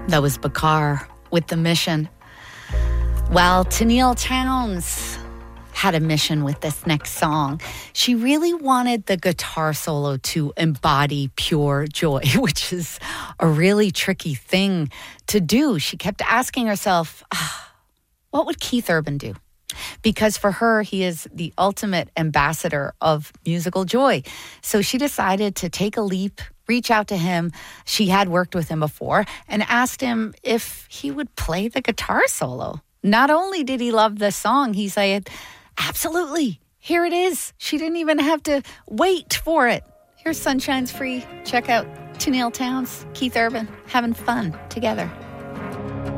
That was Bakar with The Mission. Well, Tenille Townes had a mission with this next song. She really wanted the guitar solo to embody pure joy, which is a really tricky thing to do. She kept asking herself, what would Keith Urban do? Because for her, he is the ultimate ambassador of musical joy. So she decided to take a leap, reach out to him. She had worked with him before and asked him if he would play the guitar solo. Not only did he love the song, he said, absolutely, here it is. She didn't even have to wait for it. Here's Sunshine's Free. Check out Tenille Townes, Keith Urban, having fun together.